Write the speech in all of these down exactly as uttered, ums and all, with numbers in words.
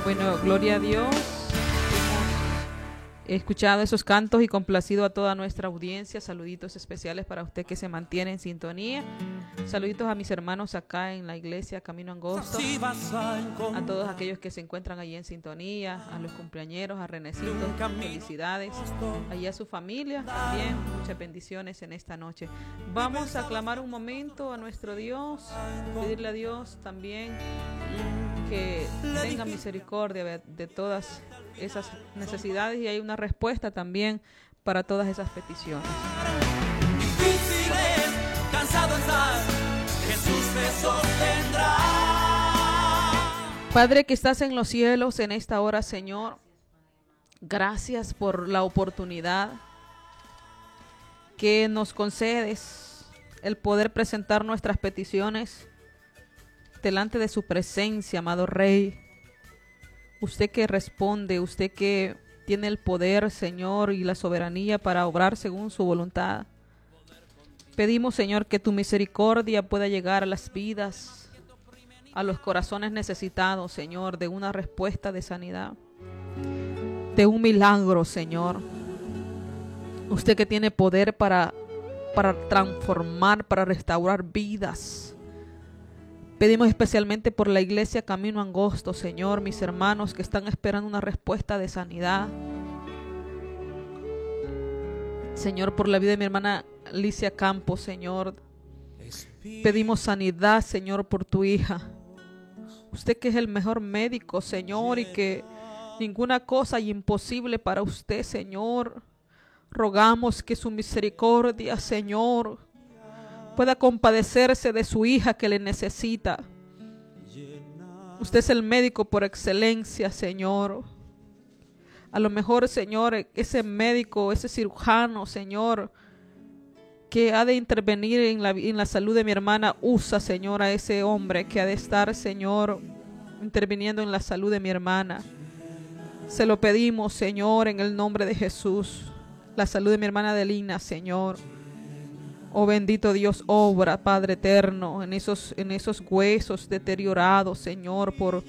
Bueno, gloria a Dios. He escuchado esos cantos y complacido a toda nuestra audiencia. Saluditos especiales para usted que se mantiene en sintonía. Saluditos a mis hermanos acá en la iglesia Camino Angosto. A todos aquellos que se encuentran allí en sintonía. A los cumpleañeros, a Renecito, felicidades. Allí a su familia también. Muchas bendiciones en esta noche. Vamos a clamar un momento a nuestro Dios. Pedirle a Dios también que tenga misericordia de, de todas esas necesidades, y hay una respuesta también para todas esas peticiones. Difíciles, cansado estar, Jesús te sostendrá. Padre que estás en los cielos, en esta hora, Señor, gracias por la oportunidad que nos concedes, el poder presentar nuestras peticiones delante de su presencia, amado Rey. Usted que responde, usted que tiene el poder, Señor, y la soberanía para obrar según su voluntad. Pedimos, Señor, que tu misericordia pueda llegar a las vidas, a los corazones necesitados, Señor, de una respuesta de sanidad, de un milagro, Señor. Usted que tiene poder para, para transformar, para restaurar vidas. Pedimos especialmente por la iglesia Camino Angosto, Señor, mis hermanos que están esperando una respuesta de sanidad. Señor, por la vida de mi hermana Alicia Campos, Señor. Pedimos sanidad, Señor, por tu hija. Usted que es el mejor médico, Señor, y que ninguna cosa hay imposible para usted, Señor. Rogamos que su misericordia, Señor, pueda compadecerse de su hija que le necesita. Usted es el médico por excelencia, Señor. A lo mejor, Señor, ese médico, ese cirujano, Señor, que ha de intervenir en la, en la salud de mi hermana, usa, Señor, a ese hombre que ha de estar, Señor, interviniendo en la salud de mi hermana. Se lo pedimos, Señor, en el nombre de Jesús. La salud de mi hermana Adelina, Señor. Oh bendito Dios, obra, Padre eterno, en esos, en esos huesos deteriorados, Señor, por,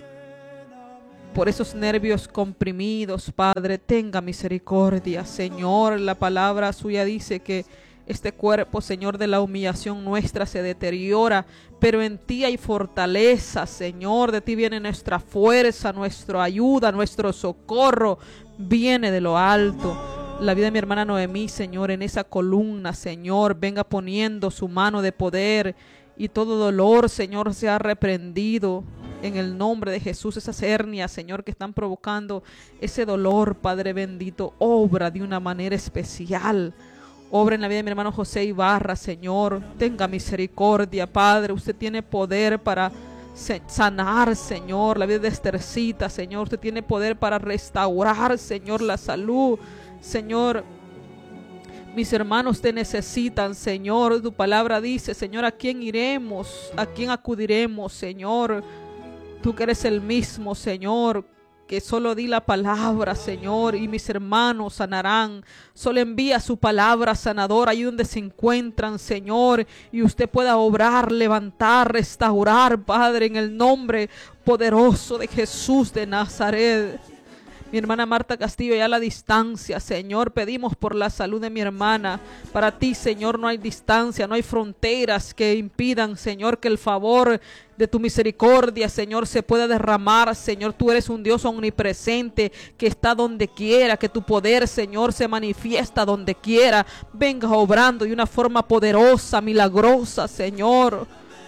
por esos nervios comprimidos, Padre, tenga misericordia, Señor. La palabra suya dice que este cuerpo, Señor, de la humillación nuestra se deteriora, pero en ti hay fortaleza, Señor. De ti viene nuestra fuerza, nuestra ayuda, nuestro socorro, viene de lo alto. La vida de mi hermana Noemí, Señor, en esa columna, Señor, venga poniendo su mano de poder, y todo dolor, Señor, sea reprendido en el nombre de Jesús. Esas hernias, Señor, que están provocando ese dolor, Padre bendito, obra de una manera especial. Obra en la vida de mi hermano José Ibarra, Señor. Tenga misericordia, Padre. Usted tiene poder para sanar, Señor, la vida de Estercita, Señor. Usted tiene poder para restaurar, Señor, la salud. Señor, mis hermanos te necesitan, Señor. Tu palabra dice, Señor, ¿a quién iremos? ¿A quién acudiremos, Señor? Tú que eres el mismo, Señor, que solo di la palabra, Señor, y mis hermanos sanarán. Solo envía su palabra sanadora allí donde se encuentran, Señor, y usted pueda obrar, levantar, restaurar, Padre, en el nombre poderoso de Jesús de Nazaret. Mi hermana Marta Castillo, ya a la distancia, Señor, pedimos por la salud de mi hermana. Para ti, Señor, no hay distancia, no hay fronteras que impidan, Señor, que el favor de tu misericordia, Señor, se pueda derramar. Señor, tú eres un Dios omnipresente que está donde quiera, que tu poder, Señor, se manifiesta donde quiera. Venga obrando de una forma poderosa, milagrosa, Señor.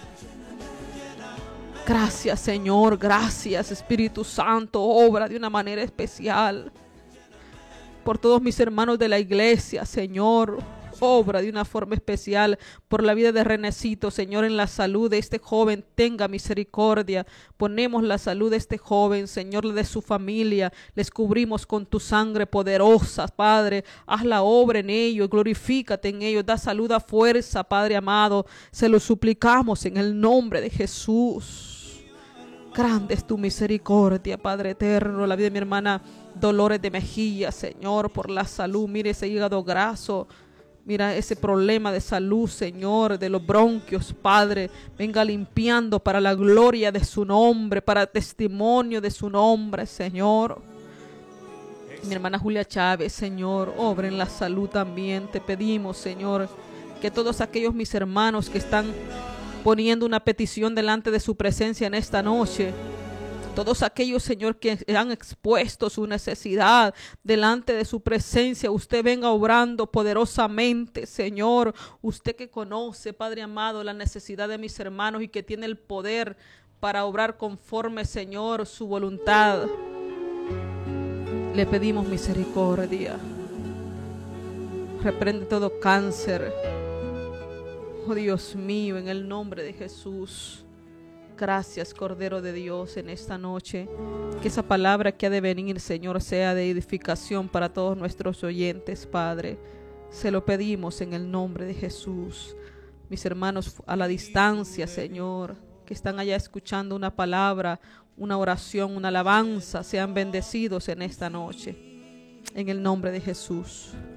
Gracias, Señor, gracias, Espíritu Santo, obra de una manera especial por todos mis hermanos de la iglesia, Señor. Obra de una forma especial por la vida de Renecito, Señor, en la salud de este joven. Tenga misericordia. Ponemos la salud de este joven, Señor, de su familia. Les cubrimos con tu sangre poderosa, Padre. Haz la obra en ellos, glorifícate en ellos. Da salud a fuerza, Padre amado. Se lo suplicamos en el nombre de Jesús. Grande es tu misericordia, Padre eterno. La vida de mi hermana Dolores de Mejía, Señor, por la salud. Mire ese hígado graso. Mira ese problema de salud, Señor, de los bronquios, Padre. Venga limpiando para la gloria de su nombre, para testimonio de su nombre, Señor. Mi hermana Julia Chávez, Señor, obra en la salud también. Te pedimos, Señor, que todos aquellos mis hermanos que están poniendo una petición delante de su presencia en esta noche, todos aquellos, Señor, que han expuesto su necesidad delante de su presencia, usted venga obrando poderosamente, Señor. Usted que conoce, Padre amado, la necesidad de mis hermanos y que tiene el poder para obrar conforme, Señor, su voluntad. Le pedimos misericordia. Reprende todo cáncer. Oh Dios mío, en el nombre de Jesús. Gracias, Cordero de Dios, en esta noche. Que esa palabra que ha de venir, Señor, sea de edificación para todos nuestros oyentes, Padre. Se lo pedimos en el nombre de Jesús. Mis hermanos a la distancia, Señor, que están allá escuchando una palabra, una oración, una alabanza, sean bendecidos en esta noche. En el nombre de Jesús.